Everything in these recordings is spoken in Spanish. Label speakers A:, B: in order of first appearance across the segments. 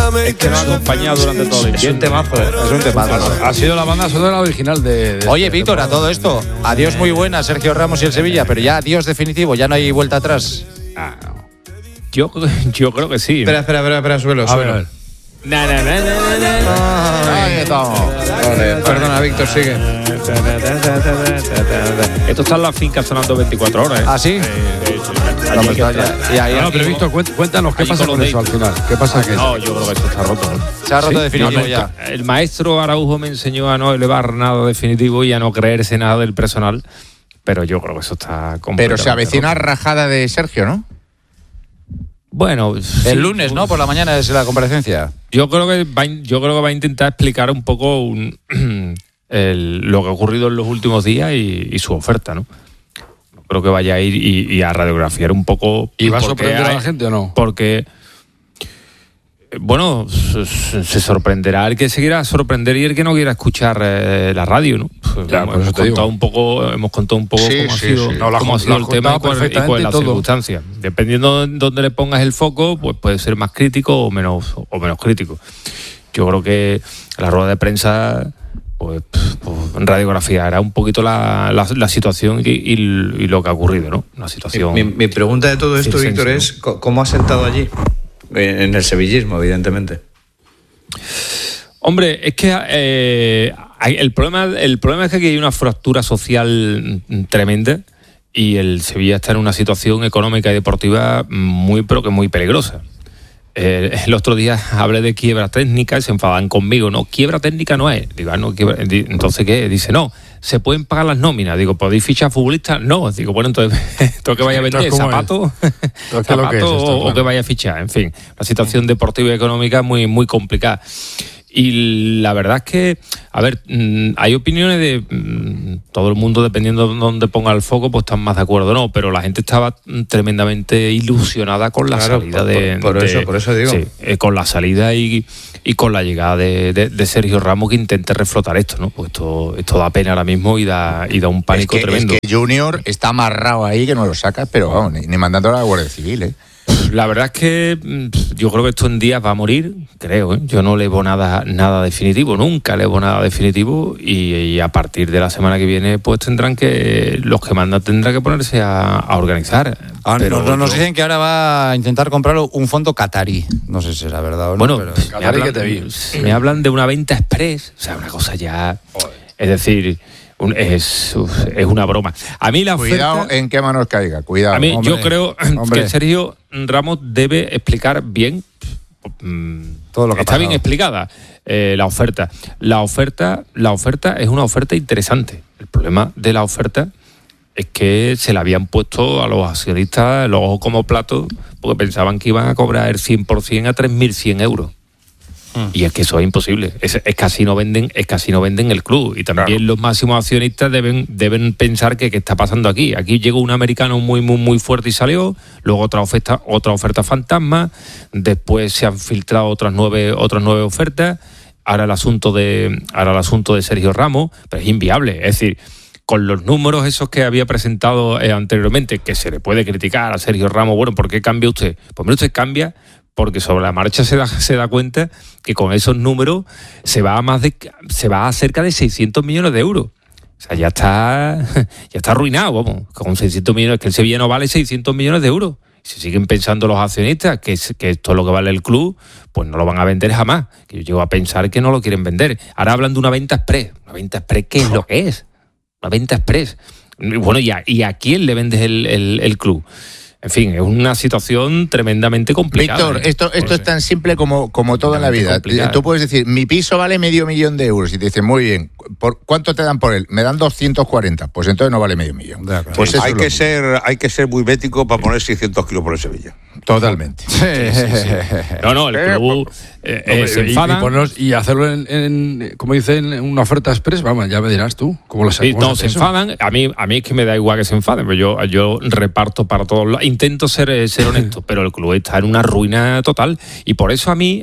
A: Es que nos ha acompañado durante todo el
B: Es un temazo.
C: Ha sido la banda sonora original de
B: Oye, Víctor, a todo esto, adiós muy buena, Sergio Ramos y el Sevilla, pero ya adiós definitivo, ya no hay vuelta atrás.
A: Yo creo que sí.
D: Espera, suelo.
C: A ver.
B: Ahí estamos.
D: Perdona, Víctor, sigue.
A: Esto está en la finca sonando 24 horas.
B: ¿Ah, sí?
C: No, pero Víctor, cuéntanos, ¿qué
A: Allí
C: pasa
A: con
C: con
A: los
C: eso al final? ¿Qué pasa?
A: No, yo creo que esto está roto.
B: Se ha roto definitivo ya.
A: El maestro Araujo me enseñó a no elevar nada definitivo y a no creerse nada del personal, pero yo creo que eso está completamente
E: Pero se avecina
A: roto.
E: rajada de Sergio, ¿no?
A: Bueno, sí,
B: El lunes, ¿no? Por la mañana es la comparecencia.
A: Yo creo que va a intentar explicar un poco lo que ha ocurrido en los últimos días y su oferta, ¿no? Creo que vaya a ir y a radiografiar un poco.
C: ¿Y va a sorprender a la gente o no?
A: Porque, bueno, se sorprenderá el que se quiera sorprender y el que no quiera escuchar la radio, ¿no?
C: Ya, por eso te digo.
A: Hemos contado un poco
E: Sí,
A: cómo ha
E: sí,
A: sido,
E: sí.
C: No,
A: cómo ha sido el tema y cuál es la
C: todo.
A: circunstancia. Dependiendo de dónde le pongas el foco, pues puede ser más crítico o menos crítico. Yo creo que la rueda de prensa pues radiografiará un poquito la situación y lo que ha ocurrido, ¿no? Una situación.
D: Mi pregunta de todo esto,
A: circense,
D: Víctor,
A: ¿no?
D: es ¿cómo has sentado allí? En el sevillismo, evidentemente.
A: Hombre, es que el problema es que aquí hay una fractura social tremenda y el Sevilla está en una situación económica y deportiva pero que muy peligrosa. El otro día hablé de quiebra técnica y se enfadan conmigo. No, quiebra técnica no es. Digo, no, entonces ¿qué? Dice, no, se pueden pagar las nóminas. Digo, ¿podéis fichar futbolistas? No. Digo, bueno, entonces, ¿esto que vaya a vender? ¿Zapatos? ¿O que vaya a fichar? En fin, la situación deportiva y económica muy, muy complicada. Y la verdad es que, a ver, hay opiniones de todo el mundo, dependiendo de dónde ponga el foco, pues están más de acuerdo o no, pero la gente estaba tremendamente ilusionada con la salida
D: por eso digo.
A: Sí, con la salida y con la llegada de Sergio Ramos, que intente reflotar esto, ¿no? Pues esto da pena ahora mismo y da un pánico tremendo.
E: Es que Junior está amarrado ahí, que no lo sacas, pero vamos, ni mandándolo a la Guardia Civil, ¿eh?
A: La verdad es que yo creo que esto en días va a morir, creo, ¿eh? Yo no le veo nada definitivo, nunca le veo nada definitivo y a partir de la semana que viene pues los que mandan tendrán que ponerse a organizar.
B: Pero nos dicen que ahora va a intentar comprarlo un fondo catarí. No sé si será verdad o no.
A: Bueno,
B: pero
A: me hablan de una venta express, o sea, una cosa ya... Es decir... Es una broma. A mí la oferta,
E: cuidado en qué manos caiga, cuidado.
A: A mí
E: hombre,
A: yo creo que Sergio Ramos debe explicar bien
B: todo lo que
A: está bien explicada la oferta. La oferta es una oferta interesante. El problema de la oferta es que se la habían puesto a los accionistas los ojos como platos porque pensaban que iban a cobrar el 100% a 3.100 euros. Y es que eso es imposible. Es casi no venden el club. Y también los máximos accionistas deben pensar que qué está pasando aquí. Aquí llegó un americano muy, muy, muy fuerte y salió. Luego otra oferta fantasma. Después se han filtrado otras nueve ofertas. Ahora el asunto de Sergio Ramos, pero es inviable. Es decir, con los números esos que había presentado anteriormente, que se le puede criticar a Sergio Ramos, bueno, ¿por qué cambia usted? Pues mira, usted cambia porque sobre la marcha se da cuenta que con esos números se va a cerca de 600 millones de euros. O sea, ya está arruinado, vamos. Con 600 millones, que el Sevilla no vale 600 millones de euros. Si siguen pensando los accionistas que esto es lo que vale el club, pues no lo van a vender jamás. Que yo llego a pensar que no lo quieren vender. Ahora hablan de una venta express. ¿Una venta express qué es lo que es? Una venta express. Bueno, ¿y a quién le vendes el club? En fin, es una situación tremendamente complicada.
E: Víctor, esto es tan simple como todo en la vida.
A: Complicado.
E: Tú puedes decir, mi piso vale $500,000 y te dicen, muy bien, ¿cuánto te dan por él? Me dan 240, pues entonces no vale $500,000. Pues eso
F: hay que ser muy bético para poner 600 kilos por el Sevilla.
E: Totalmente.
A: Sí. No, el club se enfada.
C: Y hacerlo como dicen, en una oferta express, vamos, ya me dirás tú. ¿Cómo lo sabes?
A: No, se enfadan. A mí es que me da igual que se enfaden, pero yo reparto para todos lados. Intento ser honesto, pero el club está en una ruina total. Y por eso a mí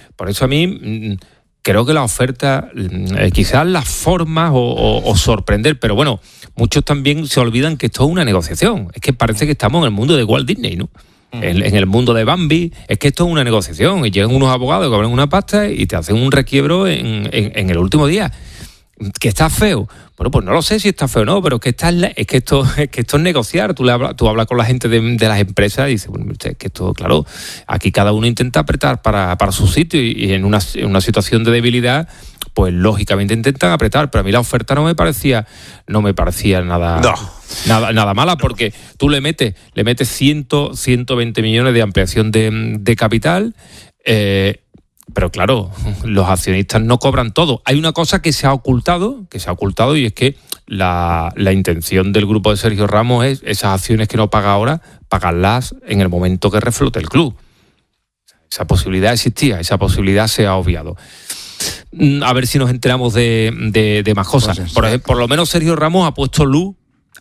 A: creo que la oferta, quizás las formas o sorprender, pero bueno, muchos también se olvidan que esto es una negociación. Es que parece que estamos en el mundo de Walt Disney, ¿no? en el mundo de Bambi, es que esto es una negociación. Y llegan unos abogados que cobran una pasta y te hacen un requiebro en el último día. ¿Que está feo? Bueno, pues no lo sé si está feo o no, pero es que esto es negociar. Tú hablas con la gente de las empresas y dices, bueno, es que esto, claro, aquí cada uno intenta apretar para su sitio y en una situación de debilidad, pues lógicamente intentan apretar. Pero a mí la oferta no me parecía nada mala, porque tú le metes 120 millones de ampliación de capital. Pero claro, los accionistas no cobran todo. Hay una cosa que se ha ocultado y es que la intención del grupo de Sergio Ramos es esas acciones que no paga ahora, pagarlas en el momento que reflote el club. Esa posibilidad existía, esa posibilidad se ha obviado. A ver si nos enteramos de más cosas. Por lo menos Sergio Ramos ha puesto luz.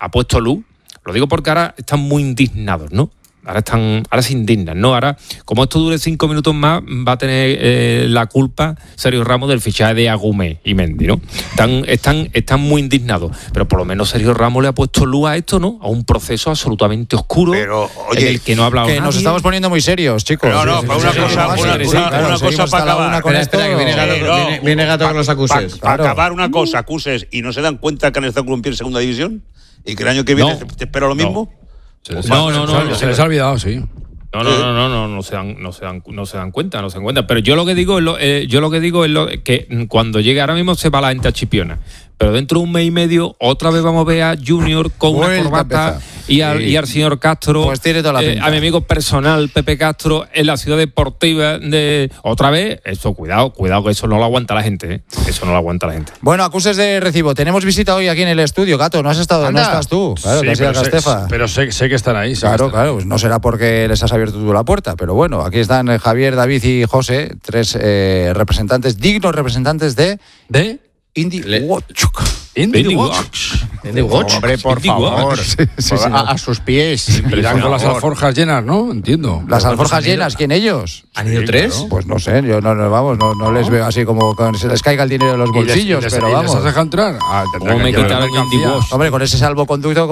A: Lo digo porque ahora están muy indignados, ¿no? Ahora se indignan, ¿no? Ahora, como esto dure 5 minutos más, va a tener la culpa Sergio Ramos del fichaje de Agumé y Mendy, ¿no? Están muy indignados. Pero por lo menos Sergio Ramos le ha puesto luz a esto, ¿no? A un proceso absolutamente oscuro.
F: Pero, oye,
A: en el que no ha hablado nadie.
B: Nos estamos poniendo muy serios, chicos.
F: No, para una cosa para acabar.
B: Espera,
D: que viene Gato con los acuses.
F: Para acabar una cosa, acuses, y no se dan cuenta que han estado en segunda división y que el año que viene te espera lo mismo.
C: Se les ha olvidado, sí.
A: No se dan cuenta. Pero yo lo que digo es que cuando llegue, ahora mismo se va la gente a Chipiona, pero dentro de un mes y medio otra vez vamos a ver a Junior con una corbata y al señor Castro,
B: pues tiene toda la pinta.
A: a mi amigo personal Pepe Castro en la ciudad deportiva de otra vez. Eso, cuidado que eso no lo aguanta la gente, ¿eh? Eso no lo aguanta la gente.
B: Bueno, acuses de recibo. Tenemos visita hoy aquí en el estudio, Gato. No estás tú. Claro,
C: sí,
B: te has ido a Castefa.
C: pero sé que están ahí.
B: Claro, pues no será porque les has abierto tú la puerta, pero bueno, aquí están Javier, David y José, 3 dignos representantes de Indie Watch.
C: Indie Watch.
E: Hombre, por favor.
B: Sí.
E: A sus pies.
C: Irán con las alforjas llenas, ¿no? Entiendo.
B: Las alforjas llenas, ¿quién ellos?
D: ¿Han ido 3?
C: Claro.
B: Pues no sé, yo no les veo así como que se les caiga el dinero de los bolsillos, pero vamos.
C: ¿Les has dejado entrar?
A: ¿Cómo me quitaron Indie Watch?
B: Hombre, con ese salvoconducto